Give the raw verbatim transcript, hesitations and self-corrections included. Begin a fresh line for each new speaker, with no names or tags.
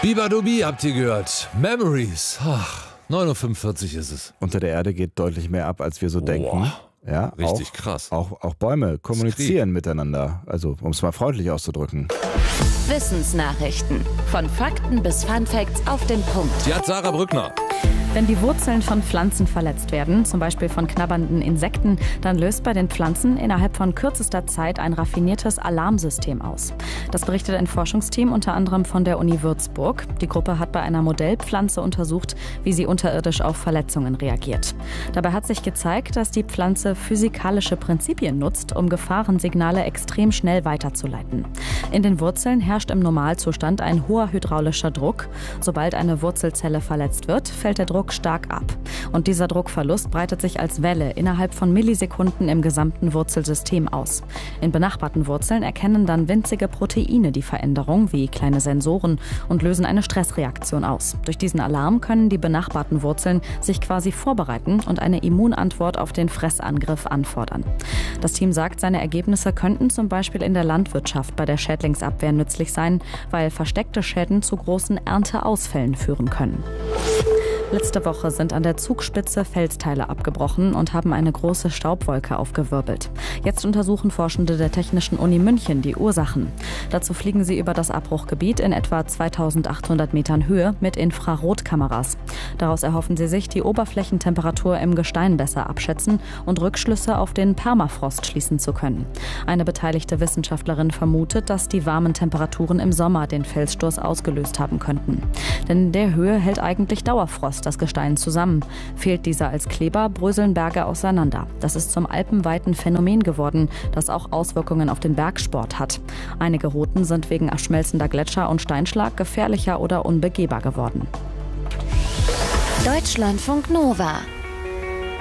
Bibadobi habt ihr gehört. Memories. Ach, neun Uhr fünfundvierzig ist es.
Unter der Erde geht deutlich mehr ab, als wir so denken.
Boah,
ja,
richtig
auch,
krass.
Auch, auch Bäume kommunizieren miteinander. Also, um es mal freundlich auszudrücken.
Wissensnachrichten. Von Fakten bis Funfacts auf den Punkt.
Die hat Sarah Brückner.
Wenn die Wurzeln von Pflanzen verletzt werden, zum Beispiel von knabbernden Insekten, dann löst bei den Pflanzen innerhalb von kürzester Zeit ein raffiniertes Alarmsystem aus. Das berichtet ein Forschungsteam unter anderem von der Uni Würzburg. Die Gruppe hat bei einer Modellpflanze untersucht, wie sie unterirdisch auf Verletzungen reagiert. Dabei hat sich gezeigt, dass die Pflanze physikalische Prinzipien nutzt, um Gefahrensignale extrem schnell weiterzuleiten. In den Wurzeln herrscht im Normalzustand ein hoher hydraulischer Druck. Sobald eine Wurzelzelle verletzt wird, fällt der Druck stark ab. Und dieser Druckverlust breitet sich als Welle innerhalb von Millisekunden im gesamten Wurzelsystem aus. In benachbarten Wurzeln erkennen dann winzige Proteine die Veränderung, wie kleine Sensoren, und lösen eine Stressreaktion aus. Durch diesen Alarm können die benachbarten Wurzeln sich quasi vorbereiten und eine Immunantwort auf den Fressangriff anfordern. Das Team sagt, seine Ergebnisse könnten zum Beispiel in der Landwirtschaft bei der Schädlingsabwehr nützlich sein, weil versteckte Schäden zu großen Ernteausfällen führen können. Letzte Woche sind an der Zugspitze Felsteile abgebrochen und haben eine große Staubwolke aufgewirbelt. Jetzt untersuchen Forschende der Technischen Uni München die Ursachen. Dazu fliegen sie über das Abbruchgebiet in etwa zweitausendachthundert Metern Höhe mit Infrarotkameras. Daraus erhoffen sie sich, die Oberflächentemperatur im Gestein besser abschätzen und Rückschlüsse auf den Permafrost schließen zu können. Eine beteiligte Wissenschaftlerin vermutet, dass die warmen Temperaturen im Sommer den Felssturz ausgelöst haben könnten. Denn in der Höhe hält eigentlich Dauerfrost das Gestein zusammen. Fehlt dieser als Kleber, bröseln Berge auseinander. Das ist zum alpenweiten Phänomen geworden, das auch Auswirkungen auf den Bergsport hat. Einige Routen sind wegen schmelzender Gletscher und Steinschlag gefährlicher oder unbegehbar geworden.
Deutschlandfunk Nova